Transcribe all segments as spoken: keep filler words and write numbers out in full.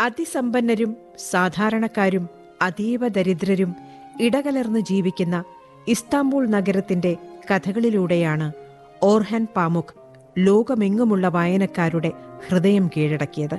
അതിസമ്പന്നരും സാധാരണക്കാരും അതീവ ദരിദ്രരും ഇടകലർന്ന് ജീവിക്കുന്ന ഇസ്താംബൂൾ നഗരത്തിന്റെ കഥകളിലൂടെയാണ് ഓർഹാൻ പാമുക് ലോകമെങ്ങുമുള്ള വായനക്കാരുടെ ഹൃദയം കീഴടക്കിയത്.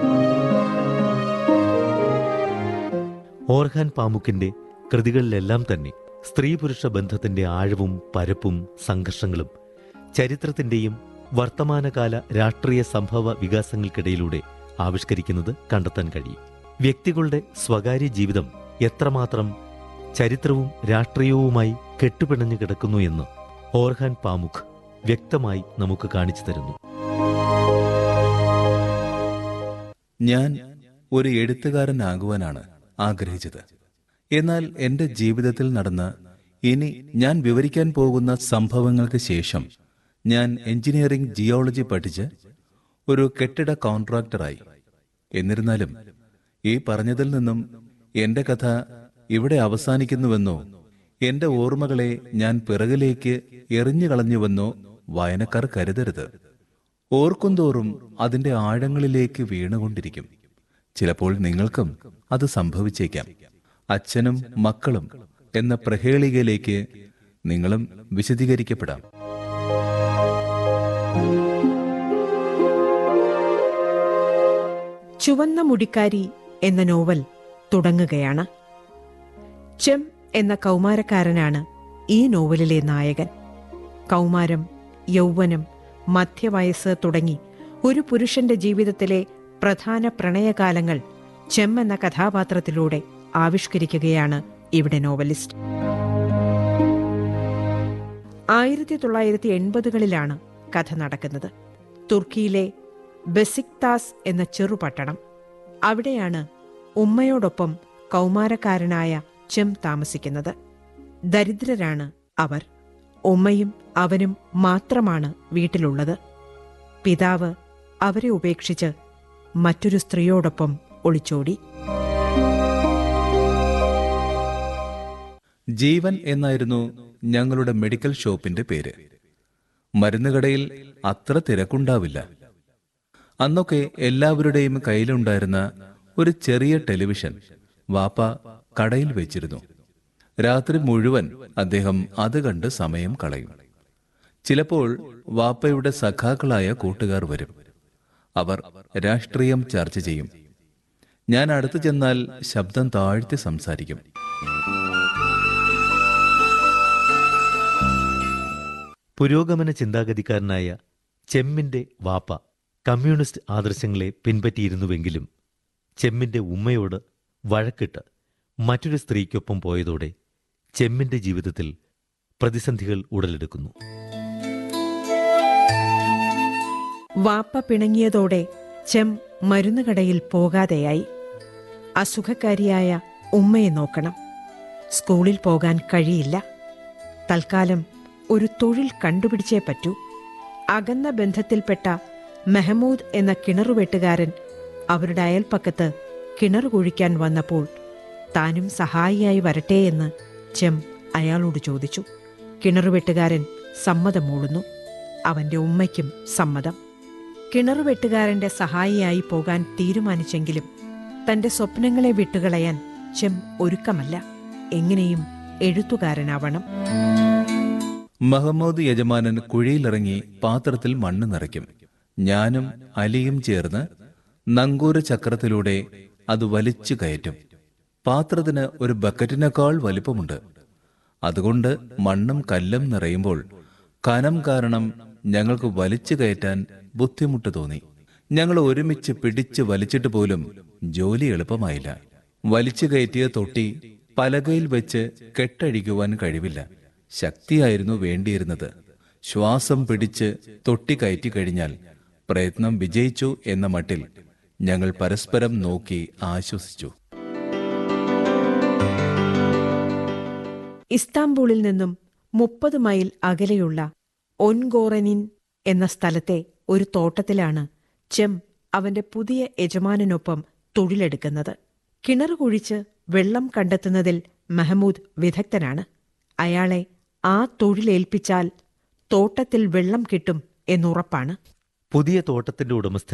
ഓർഹാൻ പാമുക്കിന്റെ കൃതികളിലെല്ലാം തന്നെ സ്ത്രീ പുരുഷ ബന്ധത്തിന്റെ ആഴവും പരപ്പും സംഘർഷങ്ങളും ചരിത്രത്തിന്റെയും വർത്തമാനകാല രാഷ്ട്രീയ സംഭവ വികാസങ്ങൾക്കിടയിലൂടെ ആവിഷ്കരിക്കുന്നത് കണ്ടെത്താൻ കഴിയും. വ്യക്തികളുടെ സ്വകാര്യ ജീവിതം എത്രമാത്രം ചരിത്രവും രാഷ്ട്രീയവുമായി കെട്ടുപിണഞ്ഞു കിടക്കുന്നു എന്ന് ഓർഹാൻ പാമുക് വ്യക്തമായി നമുക്ക് കാണിച്ചു തരുന്നു. ഞാൻ ഒരു എഴുത്തുകാരനാകുവാനാണ് ആഗ്രഹിച്ചത്. എന്നാൽ എന്റെ ജീവിതത്തിൽ നടന്ന, ഇനി ഞാൻ വിവരിക്കാൻ പോകുന്ന സംഭവങ്ങൾക്ക് ശേഷം ഞാൻ എഞ്ചിനീയറിംഗ് ജിയോളജി പഠിച്ച് ഒരു കെട്ടിട കോൺട്രാക്ടറായി. എന്നിരുന്നാലും ഈ പറഞ്ഞതിൽ നിന്നും എന്റെ കഥ ഇവിടെ അവസാനിക്കുന്നുവെന്നോ എന്റെ ഓർമ്മകളെ ഞാൻ പിറകിലേക്ക് എറിഞ്ഞുകളഞ്ഞുവെന്നോ വായനക്കാർ കരുതരുത്. ഓർക്കുന്തോറും അതിന്റെ ആഴങ്ങളിലേക്ക് വീണുകൊണ്ടിരിക്കും. ചിലപ്പോൾ നിങ്ങൾക്കും അത് സംഭവിച്ചേക്കാം. അച്ഛനും മക്കളും എന്ന പ്രഹേളികയിലേക്ക് നിങ്ങളും വിശദീകരിക്കപ്പെടാം. ചുവന്ന മുടിക്കാരി എന്ന നോവൽ തുടങ്ങുകയാണ്. ചെം എന്ന കൗമാരക്കാരനാണ് ഈ നോവലിലെ നായകൻ. കൗമാരം, യൗവനം, മധ്യവയസ്സ് തുടങ്ങി ഒരു പുരുഷന്റെ ജീവിതത്തിലെ പ്രധാന പ്രണയകാലങ്ങൾ ചെം എന്ന കഥാപാത്രത്തിലൂടെ ആവിഷ്കരിക്കുകയാണ് ഇവിടെ നോവലിസ്റ്റ്. ആയിരത്തി തൊള്ളായിരത്തി എൺപതുകളിലാണ് കഥ നടക്കുന്നത്. തുർക്കിയിലെ ബെസിക്താസ് എന്ന ചെറുപട്ടണം. അവിടെയാണ് ഉമ്മയോടൊപ്പം കൗമാരക്കാരനായ ചെം താമസിക്കുന്നത്. ദരിദ്രരാണ് അവർ. ഉമ്മയും അവനും മാത്രമാണ് വീട്ടിലുള്ളത്. പിതാവ് അവരെ ഉപേക്ഷിച്ച് മറ്റൊരു സ്ത്രീയോടൊപ്പം ഒളിച്ചോടി. ജീവൻ എന്നായിരുന്നു ഞങ്ങളുടെ മെഡിക്കൽ ഷോപ്പിന്റെ പേര്. മരുന്നുകടയിൽ അത്ര തിരക്കുണ്ടാവില്ല. അന്നൊക്കെ എല്ലാവരുടെയും കയ്യിലുണ്ടായിരുന്ന ഒരു ചെറിയ ടെലിവിഷൻ വാപ്പ കടയിൽ വെച്ചിരുന്നു. രാത്രി മുഴുവൻ അദ്ദേഹം അത് കണ്ട് സമയം കളയും. ചിലപ്പോൾ വാപ്പയുടെ സഖാക്കളായ കൂട്ടുകാർ വരും. അവർ രാഷ്ട്രീയം ചർച്ച ചെയ്യും. ഞാൻ അടുത്തു ചെന്നാൽ ശബ്ദം താഴ്ത്തി സംസാരിക്കും. പുരോഗമന ചിന്താഗതിക്കാരനായ ചെമ്മിന്റെ വാപ്പ കമ്മ്യൂണിസ്റ്റ് ആദർശങ്ങളെ പിൻപറ്റിയിരുന്നുവെങ്കിലും ചെമ്മിന്റെ ഉമ്മയോട് വഴക്കിട്ട് മറ്റൊരു സ്ത്രീക്കൊപ്പം പോയതോടെ ചെമ്മിന്റെ ജീവിതത്തിൽ പ്രതിസന്ധികൾ ഉടലെടുക്കുന്നു. വാപ്പ പിണങ്ങിയതോടെ ചെം മരുന്നുകടയിൽ പോകാതെയായി. അസുഖക്കാരിയായ ഉമ്മയെ നോക്കണം. സ്കൂളിൽ പോകാൻ കഴിയില്ല. തൽക്കാലം ഒരു തൊഴിൽ കണ്ടുപിടിച്ചേ പറ്റൂ. അകന്ന ബന്ധത്തിൽപ്പെട്ട മെഹമൂദ് എന്ന കിണറുവെട്ടുകാരൻ അവരുടെ അയൽപ്പക്കത്ത് കിണർ കുഴിക്കാൻ വന്നപ്പോൾ താനും സഹായിയായി വരട്ടെയെന്ന് ചെം അയാളോട് ചോദിച്ചു. കിണറുവെട്ടുകാരൻ സമ്മതം മൂളുന്നു. അവന്റെ ഉമ്മയ്ക്കും സമ്മതം. കിണറുവെട്ടുകാരന്റെ സഹായിയായി പോകാൻ തീരുമാനിച്ചെങ്കിലും തന്റെ സ്വപ്നങ്ങളെ വിട്ടുകളയാൻ ചെം ഒരുക്കമല്ല. എങ്ങനെയും എഴുത്തുകാരനാവണം. മഹമ്മൂദ് യജമാനൻ കുഴിയിലിറങ്ങി പാത്രത്തിൽ മണ്ണ് നിറയ്ക്കും. ഞാനും അലിയും ചേർന്ന് നങ്കൂര ചക്രത്തിലൂടെ അത് വലിച്ചു കയറ്റും. പാത്രത്തിന് ഒരു ബക്കറ്റിനേക്കാൾ വലിപ്പമുണ്ട്. അതുകൊണ്ട് മണ്ണും കല്ലും നിറയുമ്പോൾ കനം കാരണം ഞങ്ങൾക്ക് വലിച്ചു കയറ്റാൻ ബുദ്ധിമുട്ട് തോന്നി. ഞങ്ങൾ ഒരുമിച്ച് പിടിച്ച് വലിച്ചിട്ട് പോലും ജോലി എളുപ്പമായില്ല. വലിച്ചു കയറ്റിയ തൊട്ടി പലകയിൽ വെച്ച് കെട്ടഴിക്കുവാൻ കഴിവില്ല. ശക്തിയായിരുന്നു വേണ്ടിയിരുന്നത്. ശ്വാസം പിടിച്ച് തൊട്ടി കയറ്റി കഴിഞ്ഞാൽ പ്രയത്നം വിജയിച്ചു എന്ന മട്ടിൽ ഞങ്ങൾ പരസ്പരം നോക്കി ആശ്വസിച്ചു. ഇസ്താംബൂളിൽ നിന്നും മുപ്പത് മൈൽ അകലെയുള്ള ഒൻഗോറനിൻ എന്ന സ്ഥലത്തെ ഒരു തോട്ടത്തിലാണ് ചെം അവന്റെ പുതിയ യജമാനനൊപ്പം തൊഴിലെടുക്കുന്നത്. കിണർ കുഴിച്ച് വെള്ളം കണ്ടെത്തുന്നതിൽ മെഹമൂദ് വിദഗ്ധനാണ്. അയാളെ ആ തൊഴിലേൽപ്പിച്ചാൽ തോട്ടത്തിൽ വെള്ളം കിട്ടും എന്നുറപ്പാണ്. പുതിയ തോട്ടത്തിന്റെ ഉടമസ്ഥൻ